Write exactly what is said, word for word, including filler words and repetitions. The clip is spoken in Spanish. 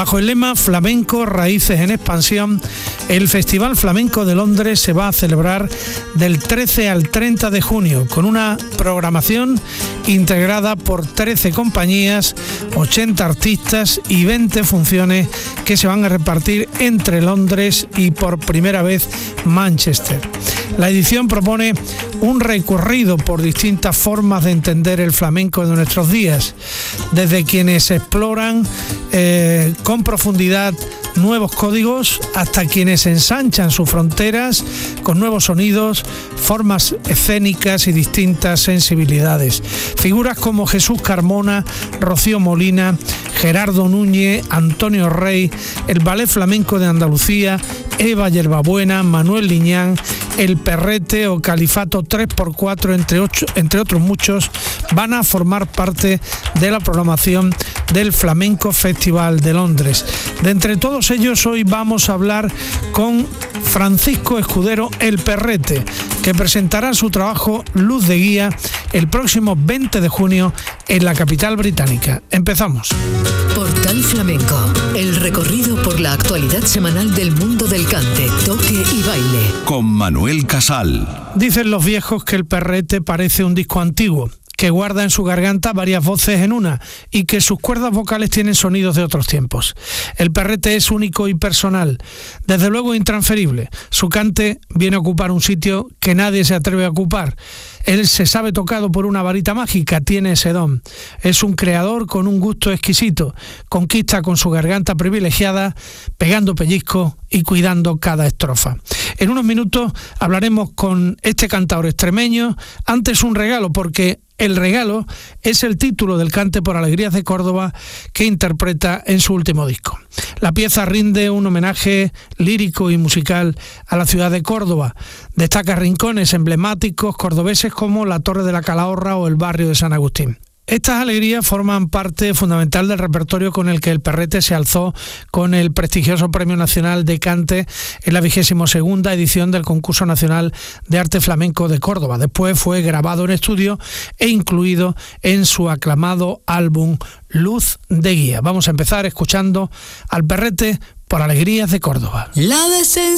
Bajo el lema Flamenco, Raíces en Expansión, el Festival Flamenco de Londres se va a celebrar del trece al treinta de junio, con una programación integrada por trece compañías, ochenta artistas y veinte funciones que se van a repartir entre Londres y por primera vez Manchester. La edición propone un recorrido por distintas formas de entender el flamenco de nuestros días, desde quienes exploran eh, con profundidad nuevos códigos hasta quienes ensanchan sus fronteras con nuevos sonidos, formas escénicas y distintas sensibilidades. Figuras como Jesús Carmona, Rocío Molina, Gerardo Núñez, Antonio Rey, el Ballet Flamenco de Andalucía, Eva Yerbabuena, Manuel Liñán, El Perrete o Califato tres por cuatro, entre, ocho, entre otros muchos, van a formar parte de la programación del Flamenco Festival de Londres. De entre todos ellos, hoy vamos a hablar con Francisco Escudero, El Perrete, que presentará su trabajo Luz de Guía el próximo veinte de junio en la capital británica. Empezamos. Portal Flamenco, el recorrido por la actualidad semanal del mundo del cante, toque y baile. Con Manuel Casal. Dicen los viejos que El Perrete parece un disco antiguo, que guarda en su garganta varias voces en una y que sus cuerdas vocales tienen sonidos de otros tiempos. El Perrete es único y personal, desde luego intransferible. Su cante viene a ocupar un sitio que nadie se atreve a ocupar. Él se sabe tocado por una varita mágica, tiene ese don. Es un creador con un gusto exquisito, conquista con su garganta privilegiada, pegando pellizcos y cuidando cada estrofa. En unos minutos hablaremos con este cantador extremeño. Antes un regalo, porque El Regalo es el título del cante por Alegrías de Córdoba que interpreta en su último disco. La pieza rinde un homenaje lírico y musical a la ciudad de Córdoba. Destaca rincones emblemáticos cordobeses como la Torre de la Calahorra o el barrio de San Agustín. Estas alegrías forman parte fundamental del repertorio con el que El Perrete se alzó con el prestigioso Premio Nacional de Cante en la vigésimo segunda edición del Concurso Nacional de Arte Flamenco de Córdoba. Después fue grabado en estudio e incluido en su aclamado álbum Luz de Guía. Vamos a empezar escuchando al Perrete por Alegrías de Córdoba. La